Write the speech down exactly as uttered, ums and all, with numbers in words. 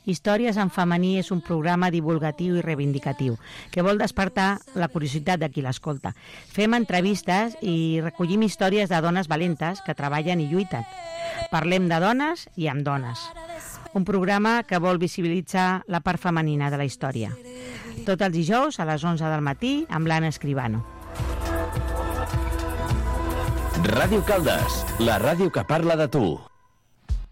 Històries en femení és un programa divulgatiu i reivindicatiu que vol despertar la curiositat de qui l'escolta. Fem entrevistes i recollim històries de dones valentes que treballen i lluiten. Parlem de dones i amb dones. Un programa que vol visibilitzar la part femenina de la història. Tots els dijous a les onze del matí amb l'Anna Escribano. Ràdio Caldes, la ràdio que parla de tu.